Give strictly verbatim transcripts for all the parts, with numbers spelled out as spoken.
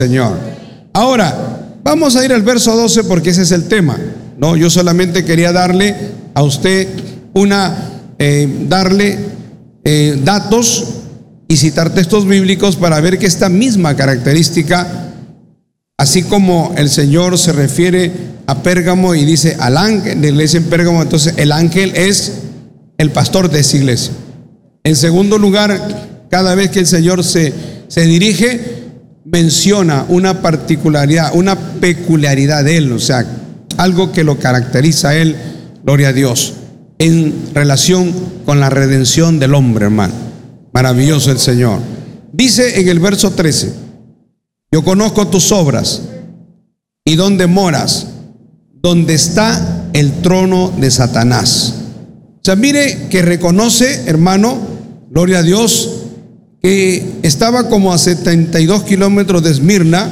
Señor. Ahora, vamos a ir al verso doce porque ese es el tema. No, yo solamente quería darle a usted una, eh, darle eh, datos y citar textos bíblicos para ver que esta misma característica, así como el Señor se refiere a Pérgamo y dice al ángel de la iglesia en Pérgamo, entonces el ángel es el pastor de esa iglesia. En segundo lugar, cada vez que el Señor se, se dirige, menciona una particularidad, una peculiaridad de Él, o sea, algo que lo caracteriza a Él, gloria a Dios, en relación con la redención del hombre, hermano. Maravilloso el Señor. Dice en el verso trece: yo conozco tus obras y dónde moras, donde está el trono de Satanás. O sea, mire que reconoce, hermano, gloria a Dios, que estaba como a setenta y dos kilómetros de Esmirna.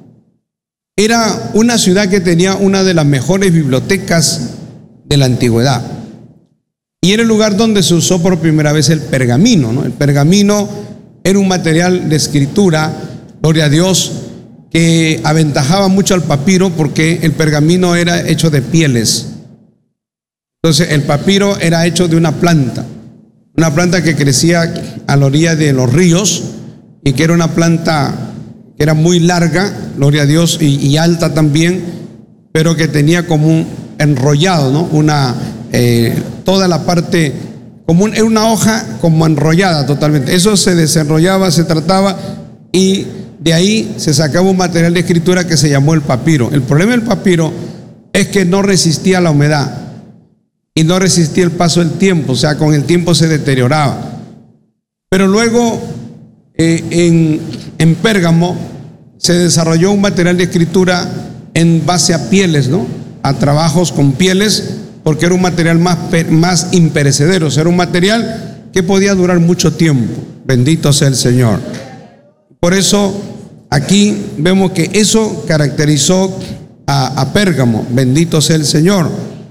Era una ciudad que tenía una de las mejores bibliotecas de la antigüedad. Y era el lugar donde se usó por primera vez el pergamino, ¿no? El pergamino era un material de escritura, gloria a Dios, que aventajaba mucho al papiro porque el pergamino era hecho de pieles. Entonces el papiro era hecho de una planta, una planta que crecía a la orilla de los ríos y que era una planta que era muy larga, gloria a Dios, y, y alta también, pero que tenía como un enrollado, ¿no? Una, eh, toda la parte, como un, una hoja como enrollada totalmente. Eso se desenrollaba, se trataba y de ahí se sacaba un material de escritura que se llamó el papiro. El problema del papiro es que no resistía la humedad y no resistía el paso del tiempo, o sea, con el tiempo se deterioraba. Pero luego eh, en, en Pérgamo se desarrolló un material de escritura en base a pieles, ¿no? A trabajos con pieles, porque era un material más, más imperecedero, o sea, era un material que podía durar mucho tiempo. Bendito sea el Señor. Por eso aquí vemos que eso caracterizó a, a Pérgamo. Bendito sea el Señor.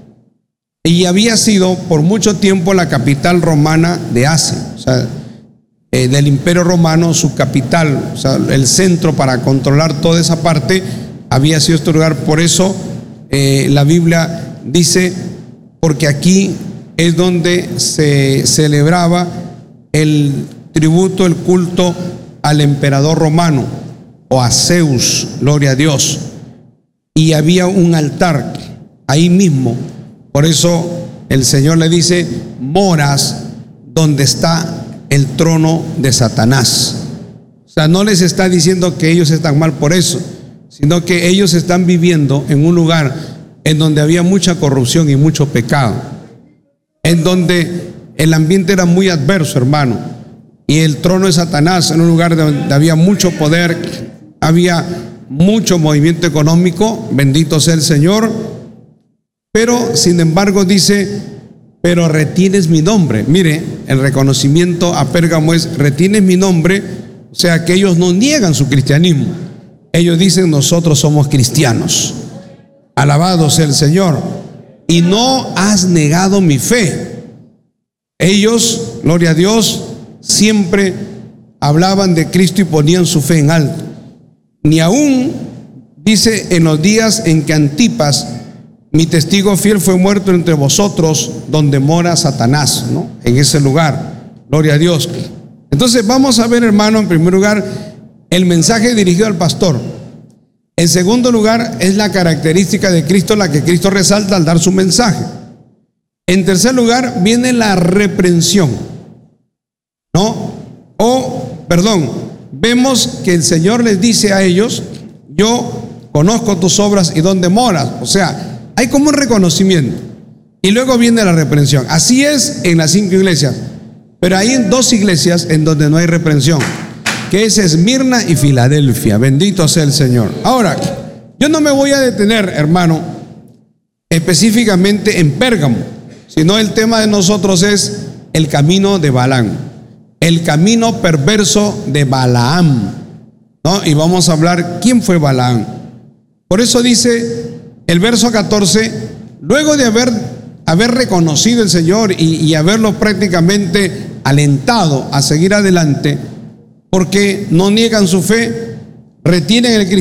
Y había sido por mucho tiempo la capital romana de Asia, o sea, eh, del Imperio Romano, su capital, o sea, el centro para controlar toda esa parte había sido este lugar. Por eso eh, la Biblia dice, porque aquí es donde se celebraba el tributo, el culto al emperador romano o a Zeus, gloria a Dios, y había un altar ahí mismo. Por eso el Señor le dice: moras donde está el trono de Satanás. O sea, no les está diciendo que ellos están mal por eso, sino que ellos están viviendo en un lugar en donde había mucha corrupción y mucho pecado, en donde el ambiente era muy adverso, hermano, y el trono de Satanás en un lugar donde había mucho poder, había mucho movimiento económico, bendito sea el Señor. Pero sin embargo dice: pero retienes mi nombre. Mire, el reconocimiento a Pérgamo es: retienes mi nombre. O sea, que ellos no niegan su cristianismo, ellos dicen: nosotros somos cristianos, alabado sea el Señor, y no has negado mi fe. Ellos, gloria a Dios, siempre hablaban de Cristo y ponían su fe en alto. Ni aún, dice, en los días en que Antipas, mi testigo fiel, fue muerto entre vosotros, donde mora Satanás, ¿no? En ese lugar, gloria a Dios. Entonces vamos a ver, hermano, en primer lugar, el mensaje dirigido al pastor. En segundo lugar, es la característica de Cristo, la que Cristo resalta al dar su mensaje. En tercer lugar, viene la reprensión, ¿no? O, perdón, vemos que el Señor les dice a ellos: yo conozco tus obras y dónde moras. O sea, hay como un reconocimiento y luego viene la reprensión. Así es en las cinco iglesias, pero hay en dos iglesias en donde no hay reprensión, que es Esmirna y Filadelfia. Bendito sea el Señor. Ahora, yo no me voy a detener, hermano, específicamente en Pérgamo, sino el tema de nosotros es el camino de Balaam, el camino perverso de Balaam, ¿no? Y vamos a hablar quién fue Balaam. Por eso dice el verso catorce: luego de haber, haber reconocido el Señor y, y haberlo prácticamente alentado a seguir adelante, porque no niegan su fe, retienen el cristianismo.